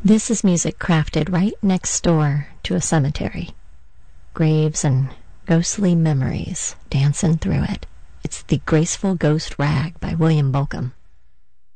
This is music crafted right next door to a cemetery. Graves and ghostly memories dancing through it. It's The Graceful Ghost Rag by William Bolcom.